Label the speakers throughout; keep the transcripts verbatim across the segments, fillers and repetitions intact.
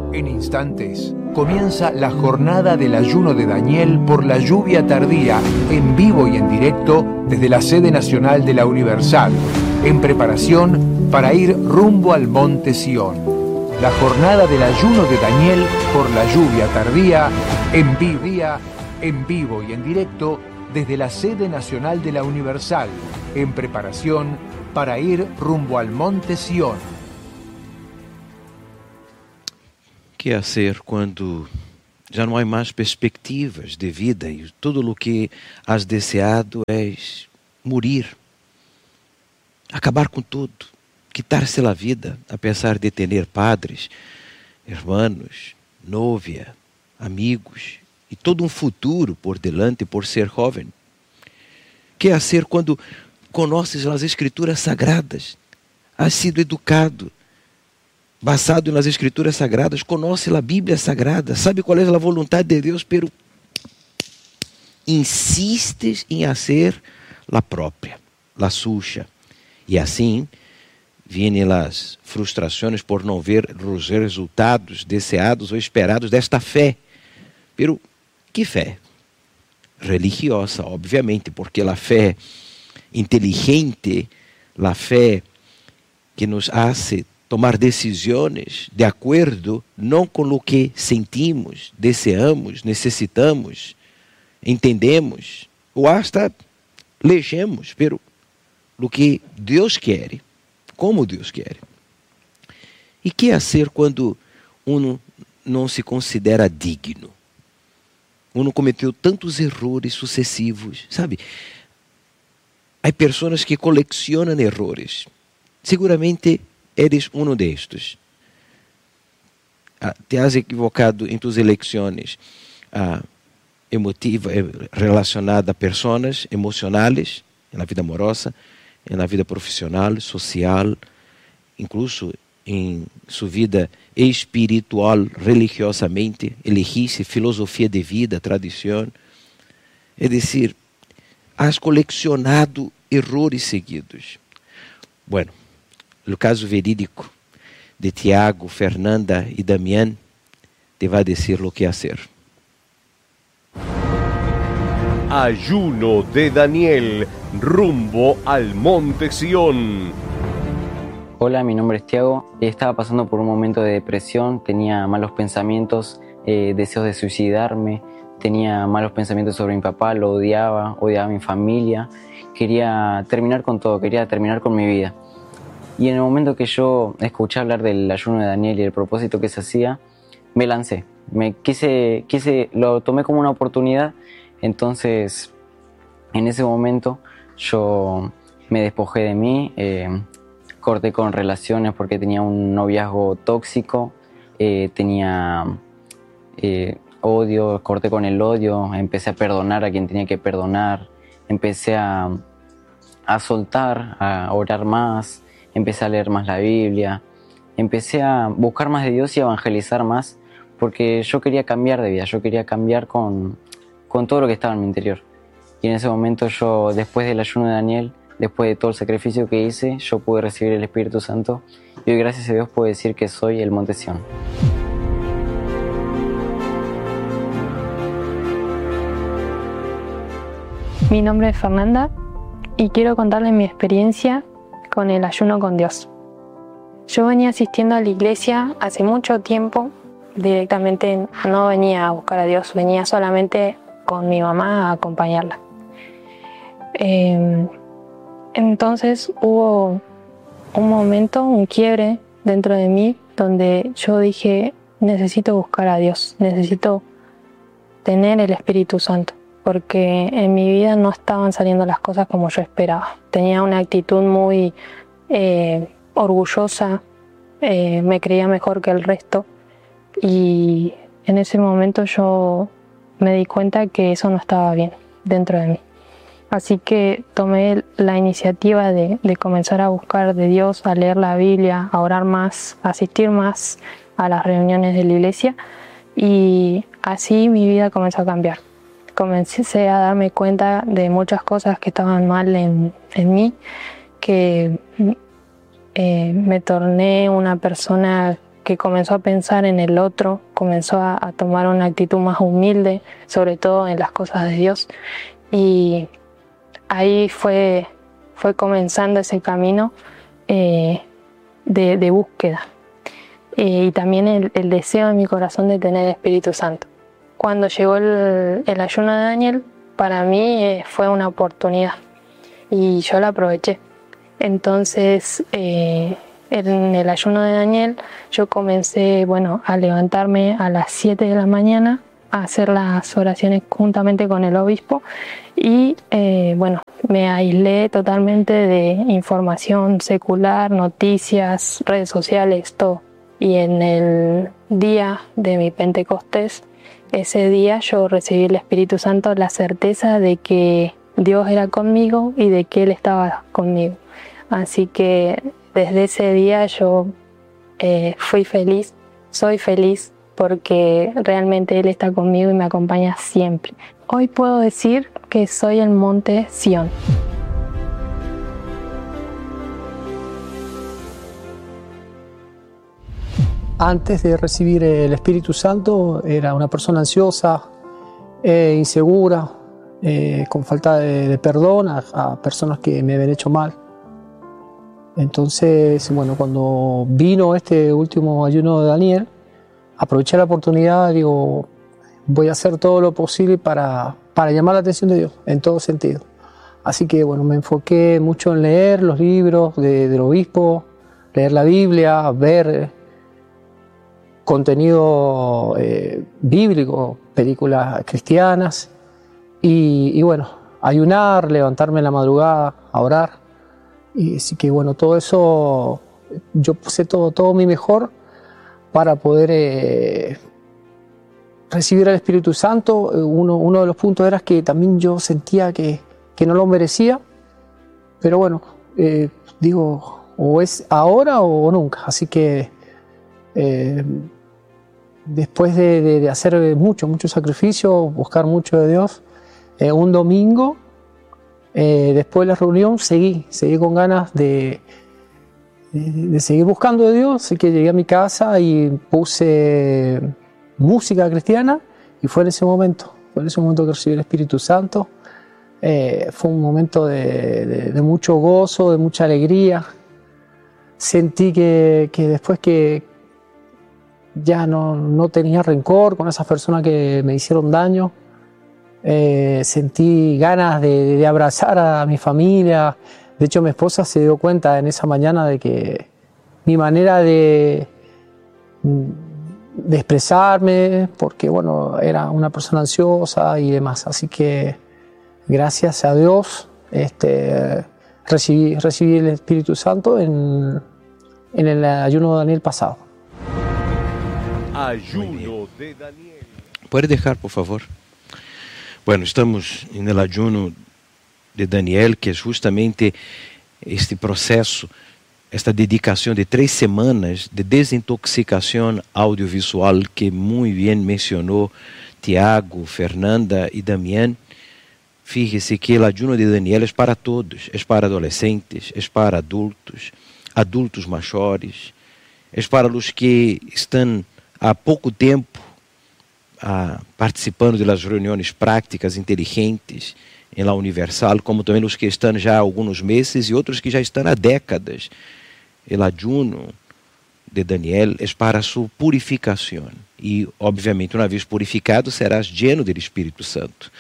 Speaker 1: En instantes, comienza la jornada del ayuno de Daniel por la lluvia tardía, en vivo y en directo desde la sede nacional de la Universal, en preparación para ir rumbo al Monte Sión. La jornada del ayuno de Daniel por la lluvia tardía, en vivo, en vivo y en directo desde la sede nacional de la Universal, en preparación para ir rumbo al Monte Sión.
Speaker 2: Que hacer quando já não há mais perspectivas de vida e tudo o que has deseado é morir, acabar com tudo, quitar-se a vida, apesar de ter padres, irmãos, novia, amigos e todo um futuro por delante por ser jovem? Que hacer quando conheces as Escrituras Sagradas, has sido educado, basado nas Escrituras Sagradas, conhece a Bíblia Sagrada, sabe qual é a vontade de Deus, pero insistes em fazer a própria, a suya. E assim, vêm as frustrações por não ver os resultados deseados ou esperados desta fé. Pero, que fé? Religiosa, obviamente, porque a fé inteligente, a fé que nos hace tomar decisões de acordo não com o que sentimos, desejamos, necessitamos, entendemos, ou hasta lejemos, pero o que Deus quer, como Deus quer. E que fazer quando um não se considera digno? Um cometeu tantos erros sucessivos, sabe? Há pessoas que colecionam erros. Seguramente eres um destes. Ah, te has equivocado em tus eleições ah, emotiva, relacionada a pessoas emocionais, na vida amorosa, na vida profissional, social, incluso em sua vida espiritual, religiosamente, elegiste filosofia de vida, tradição. É decir, has colecionado erros seguidos. Bueno, o caso verídico de Tiago, Fernanda e Damián te vai dizer o que fazer.
Speaker 3: Ayuno de Daniel rumbo al Monte Sión.
Speaker 4: Hola, mi nombre es Tiago. Estaba pasando por un momento de depresión, tenía malos pensamientos, eh, deseos de suicidarme, tenía malos pensamientos sobre mi papá, lo odiaba, odiaba a mi familia, quería terminar con todo, quería terminar con mi vida. Y en el momento que yo escuché hablar del ayuno de Daniel y el propósito que se hacía, me lancé. Me quise, quise, lo tomé como una oportunidad. Entonces, en ese momento, yo me despojé de mí, eh, corté con relaciones porque tenía un noviazgo tóxico, eh, tenía eh, odio, corté con el odio, empecé a perdonar a quien tenía que perdonar, empecé a, a soltar, a orar más. Empecé a leer más la Biblia, empecé a buscar más de Dios y a evangelizar más, porque yo quería cambiar de vida, yo quería cambiar con, con todo lo que estaba en mi interior. Y en ese momento yo, después del ayuno de Daniel, después de todo el sacrificio que hice, yo pude recibir el Espíritu Santo y hoy, gracias a Dios, puedo decir que soy el Monte Sión.
Speaker 5: Mi nombre es Fernanda y quiero contarles mi experiencia con el ayuno con Dios. Yo venía asistiendo a la iglesia hace mucho tiempo, directamente no venía a buscar a Dios, venía solamente con mi mamá a acompañarla. Eh, entonces hubo un momento, un quiebre dentro de mí, donde yo dije, necesito buscar a Dios, necesito tener el Espíritu Santo, porque en mi vida no estaban saliendo las cosas como yo esperaba. Tenía una actitud muy eh, orgullosa, eh, me creía mejor que el resto y en ese momento yo me di cuenta que eso no estaba bien dentro de mí. Así que tomé la iniciativa de, de comenzar a buscar de Dios, a leer la Biblia, a orar más, a asistir más a las reuniones de la iglesia y así mi vida comenzó a cambiar. Comencé a darme cuenta de muchas cosas que estaban mal en, en mí, que eh, me torné una persona que que comenzó a pensar en el otro, comenzó a, a tomar una actitud más humilde, sobre todo en las cosas de Dios. Y ahí fue, fue comenzando ese camino eh, de, de búsqueda. Eh, y también el, el deseo en mi corazón de tener el Espíritu Santo. Cuando llegó el, el ayuno de Daniel, para mí eh, fue una oportunidad y yo la aproveché. Entonces, eh, en el ayuno de Daniel, yo comencé, bueno, a levantarme a las siete de la mañana, a hacer las oraciones juntamente con el obispo y, eh, bueno, me aislé totalmente de información secular, noticias, redes sociales, todo. Y en el día de mi Pentecostés, ese día yo recibí el Espíritu Santo, la certeza de que Dios era conmigo y de que Él estaba conmigo. Así que desde ese día yo eh, fui feliz, soy feliz porque realmente Él está conmigo y me acompaña siempre. Hoy puedo decir que soy el monte Sión.
Speaker 6: Antes de recibir el Espíritu Santo era una persona ansiosa, eh, insegura, eh, con falta de, de perdón a, a personas que me habían hecho mal. Entonces, bueno, cuando vino este último ayuno de Daniel, aproveché la oportunidad, digo, voy a hacer todo lo posible para, para llamar la atención de Dios, en todo sentido. Así que, bueno, me enfoqué mucho en leer los libros de, del obispo, leer la Biblia, ver contenido eh, bíblico, películas cristianas y, y bueno, ayunar, levantarme en la madrugada, a orar. Y así que bueno, todo eso, yo puse todo, todo mi mejor para poder eh, recibir al Espíritu Santo. Uno, uno de los puntos era que también yo sentía que, que no lo merecía, pero bueno, eh, digo, o es ahora o nunca. Así que eh, después de, de, de hacer mucho, mucho sacrificio, buscar mucho de Dios, eh, un domingo, eh, después de la reunión, seguí, seguí con ganas de, de, de seguir buscando de Dios. Así que llegué a mi casa y puse música cristiana y fue en ese momento, fue en ese momento que recibí el Espíritu Santo. Eh, fue un momento de, de, de mucho gozo, de mucha alegría. Sentí que, que después que ya no, no tenía rencor con esas personas que me hicieron daño. Eh, sentí ganas de, de abrazar a mi familia. De hecho, mi esposa se dio cuenta en esa mañana de que mi manera de, de expresarme, porque bueno, era una persona ansiosa y demás. Así que gracias a Dios este, recibí, recibí el Espíritu Santo en, en el ayuno de Daniel pasado.
Speaker 3: Ayuno de Daniel.
Speaker 2: ¿Puede dejar, por favor? Bueno, estamos en el ayuno de Daniel, que es justamente este proceso, esta dedicación de tres semanas de desintoxicación audiovisual que muy bien mencionó Tiago, Fernanda y Damián. Fíjese que el ayuno de Daniel es para todos, es para adolescentes, es para adultos, adultos mayores, es para los que están há pouco tempo ah, participando das reuniões práticas inteligentes em La Universal, como também os que estão já há alguns meses e outros que já estão há décadas. O ayuno de Daniel é para sua purificação e, obviamente, uma vez purificado, serás lleno do Espírito Santo.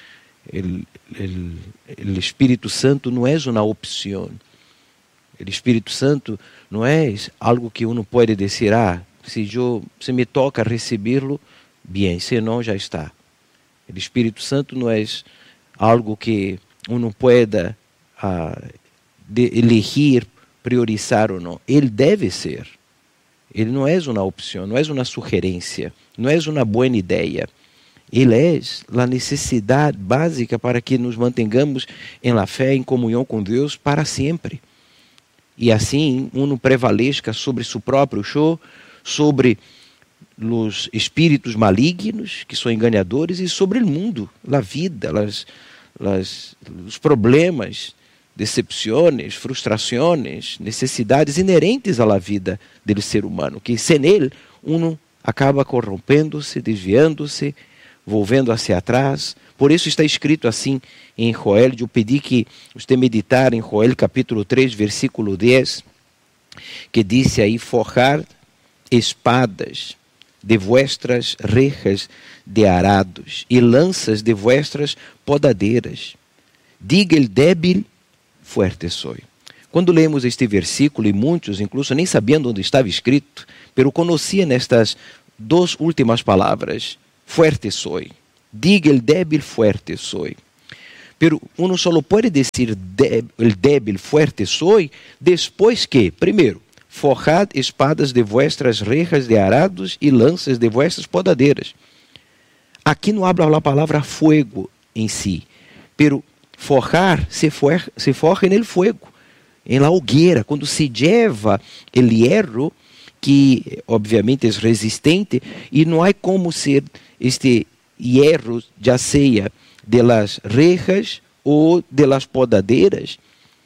Speaker 2: O Espírito Santo não é uma opção. O Espírito Santo não é algo que uno pode dizer, ah, se, eu, se me toca recebê-lo, bem, se não, já está. O Espírito Santo não é algo que uno pueda uh, de elegir, priorizar ou não. Ele deve ser. Ele não é uma opção, não é uma sugerência, não é uma boa ideia. Ele é a necessidade básica para que nos mantengamos em la fé, em comunhão com Deus para sempre. E assim, uno prevaleça sobre seu próprio show, sobre os espíritos malignos, que são enganadores, e sobre o mundo, a vida, las, las, os problemas decepções, frustrações, necessidades inerentes à vida do ser humano, que sem ele, um acaba corrompendo-se, desviando-se, volvendo hacia atrás. Por isso está escrito assim em Joel. Eu pedi que você meditar em Joel capítulo três, versículo dez, que diz aí: forjar espadas de vuestras rejas de arados e lanças de vuestras podadeiras. Diga el débil, fuerte soy. Quando lemos este versículo, e muitos incluso nem sabiam onde estava escrito, pero conheciam estas duas últimas palavras, fuerte soy. Diga el débil, fuerte soy. Pero uno solo pode dizer el débil, fuerte soy, depois que, primeiro, forjad espadas de vuestras rejas de arados e lanças de vuestras podadeiras. Aqui não habla a palavra fuego em si, pero forjar se, for, se forja en el fuego, en la hogueira, quando se lleva el hierro, que obviamente é resistente, e não há como ser este hierro, já seja de las rejas ou de las podadeiras,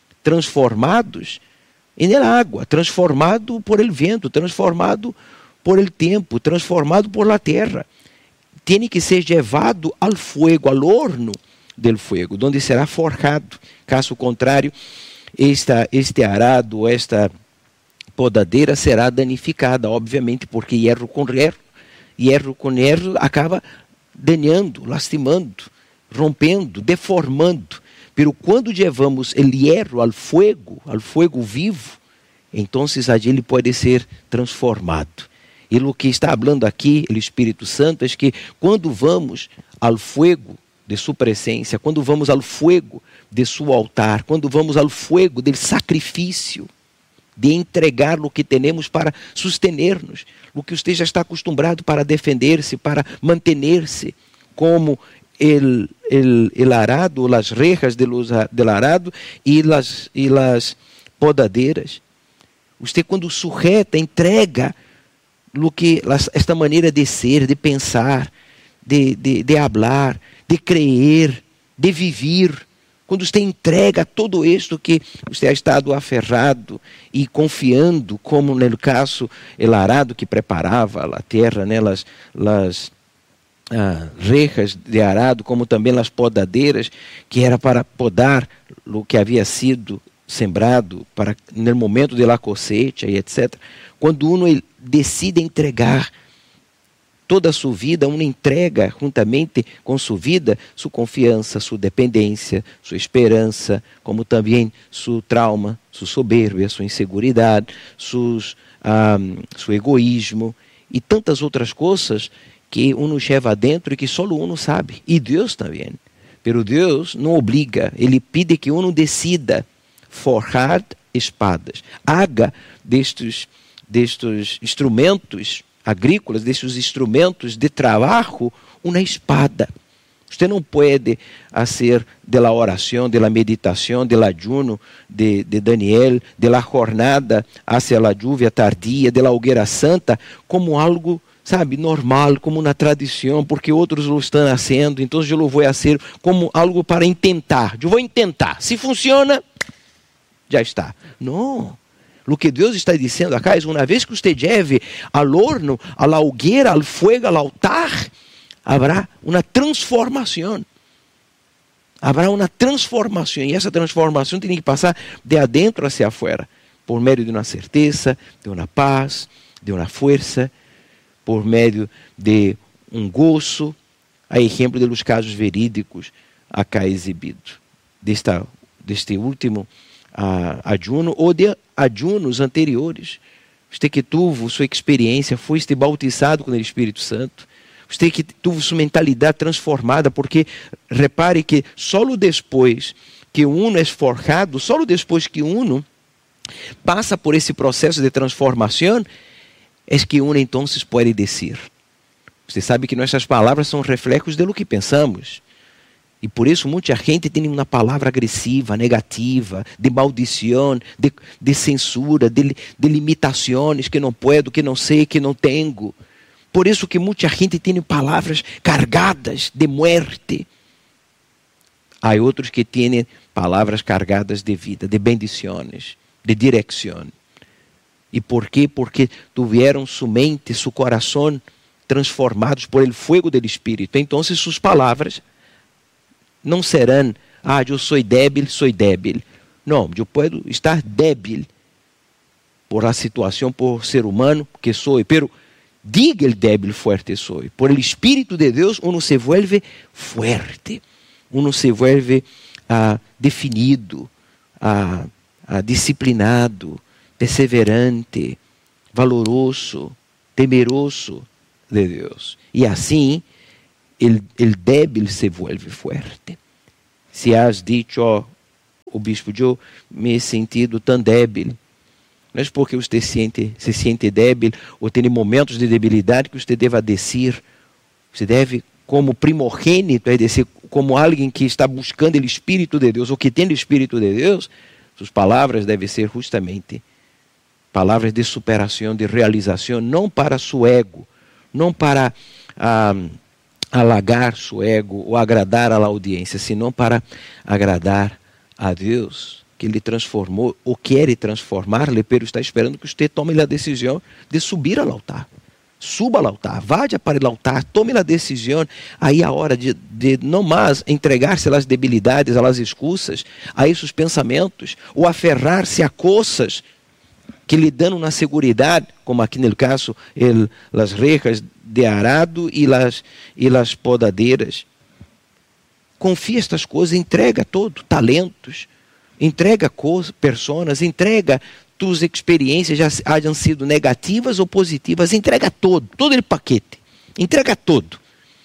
Speaker 2: transformados em água, transformado por el vento, transformado por el tempo, transformado por la terra. Tem que ser levado ao fuego, ao horno del fuego, onde será forjado. Caso contrário, esta, este arado, esta podadeira será danificada, obviamente, porque hierro com hierro, hierro com hierro acaba danhando, lastimando, rompendo, deformando. Pero quando levamos o hierro ao fogo, ao fogo vivo, então ele pode ser transformado. E o que está falando aqui, o Espírito Santo, é que quando vamos ao fogo de sua presença, quando vamos ao fogo de seu altar, quando vamos ao fogo do sacrifício, de entregar o que temos para sustener-nos, o que você já está acostumado para defender-se, para manter-se, como el, el, el arado, as rejas del de arado e as e las podadeiras. Você, quando sujeta, entrega lo que, esta maneira de ser, de pensar, de, de, de hablar, de crer, de viver. Quando você entrega todo isto que você ha estado aferrado e confiando, como no caso, el arado que preparava a terra, né, las, las ah, rejas de arado, como também as podadeiras, que era para podar o que havia sido sembrado para no momento de la cosecha e etcétera. Quando uno decide entregar toda a sua vida, uma entrega juntamente com sua vida, sua confiança, sua dependência, sua esperança, como também seu trauma, sua soberbia, sua inseguridade, seus, um, seu egoísmo e tantas outras coisas que uno leva dentro e que só uno sabe. E Deus também. Pero Deus não obriga, Ele pede que uno decida forjar espadas. Haga destes, destes instrumentos agrícolas, desses instrumentos de trabalho, uma espada. Você não pode fazer da oração, da meditação, do ayuno de, de Daniel, da jornada hacia a lluvia tardia, da hogueira santa, como algo, sabe, normal, como uma tradição, porque outros o estão fazendo, então eu vou fazer como algo para intentar. Eu vou intentar. Se funciona, já está. Não. O que Deus está dizendo acá é: uma vez que você leve ao horno, à hogueira, ao fogo, ao altar, haverá uma transformação. Haverá uma transformação. E essa transformação tem que passar de adentro hacia afuera, por meio de uma certeza, de uma paz, de uma força, por meio de um gozo, a exemplo dos casos verídicos acá exibidos, desta, deste último uh, ayuno, ou de ayunos anteriores. Você que teve sua experiência, foste bautizado com o Espírito Santo, você que teve sua mentalidade transformada, porque repare que só depois que uno é forjado, só depois que uno passa por esse processo de transformação, é que uno então pode dizer. Você sabe que nossas palavras são reflexos de lo que pensamos. E por isso muita gente tem uma palavra agressiva, negativa, de maldição, de, de censura, de, de limitações, que não puedo, que não sei, que não tenho. Por isso que muita gente tem palavras carregadas de muerte. Há outros que têm palavras cargadas de vida, de bendições, de direção. E por quê? Porque tiveram sua mente, seu coração transformados por el fuego del Espírito. Então, suas palavras não serão, ah, eu sou débil, sou débil. Não, eu posso estar débil por a situação, por ser humano que sou, pero diga el débil, fuerte sou. Por el Espírito de Deus, uno se vuelve fuerte, uno se vuelve ah, definido, ah, ah, disciplinado, perseverante, valoroso, temeroso de Deus. E assim, el, el débil se vuelve fuerte. Se has dicho, oh, o bispo, eu me he sentido tão débil, não é porque você siente, se sente débil ou tem momentos de debilidade que você deva descer. Você deve, como primogênito, é dizer, como alguém que está buscando o Espírito de Deus ou que tem o Espírito de Deus, suas palavras devem ser justamente palavras de superação, de realização, não para seu ego, não para ah, halagar seu ego ou agradar à audiência, senão para agradar a Deus, que Ele transformou ou quer transformar-lhe, pero está esperando que você tome a decisão de subir ao altar. Suba ao altar, vá para o altar, tome a decisão. Aí a hora de, de não mais entregar-se às debilidades, às excusas, a esses pensamentos, ou aferrar-se a coisas que lhe dão uma segurança, como aqui no caso, el, as rejas de arado e as, e as podadeiras. Confia estas coisas, entrega todo, talentos, entrega coisas, pessoas, entrega tuas experiências, já hajam sido negativas ou positivas, entrega todo, todo o paquete, entrega todo.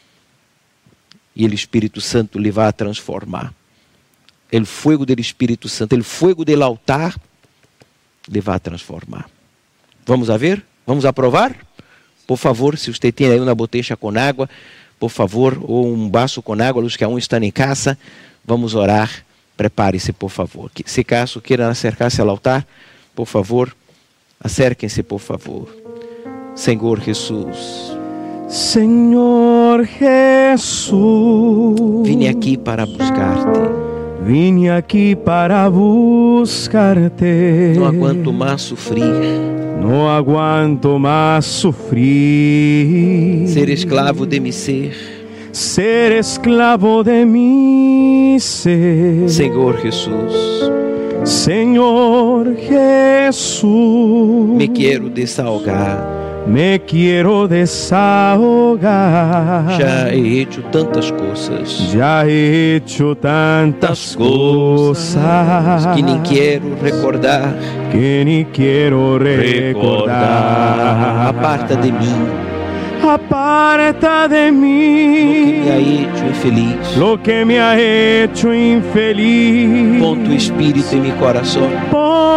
Speaker 2: E o Espírito Santo lhe vai transformar. O fogo do Espírito Santo, o fogo do altar, lhe vai transformar. Vamos a ver? Vamos a provar? Por favor, se você tem aí uma botella com água, por favor, ou um vaso com água, os que aún estão em casa, vamos orar. Prepare-se, por favor. Se caso queiram acercar-se ao altar, por favor, acerquem-se, por favor. Senhor Jesus.
Speaker 7: Senhor Jesus.
Speaker 2: Vim aqui para buscar-te.
Speaker 7: Vim aqui para buscar-te.
Speaker 2: Não aguento mais sofrer.
Speaker 7: Não aguento mais sofrer.
Speaker 2: Ser escravo de mim ser.
Speaker 7: Ser esclavo de mim ser.
Speaker 2: Senhor Jesus.
Speaker 7: Senhor Jesus.
Speaker 2: Me quero desahogar.
Speaker 7: Me quero desahogar.
Speaker 2: Já he hecho tantas coisas.
Speaker 7: Já he hecho tantas coisas
Speaker 2: que nem quero recordar.
Speaker 7: Que nem quero recordar.
Speaker 2: Aparta de mim.
Speaker 7: Aparta de mim.
Speaker 2: Lo que me ha hecho infeliz.
Speaker 7: Lo que me ha hecho infeliz.
Speaker 2: Pon tu espírito em mi coração.